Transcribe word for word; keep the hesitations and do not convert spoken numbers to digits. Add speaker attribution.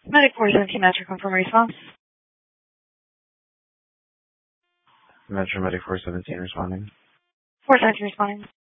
Speaker 1: Medic four seventeen, Metro, confirm response.
Speaker 2: Metro Medic four seventeen responding.
Speaker 1: four seventeen responding.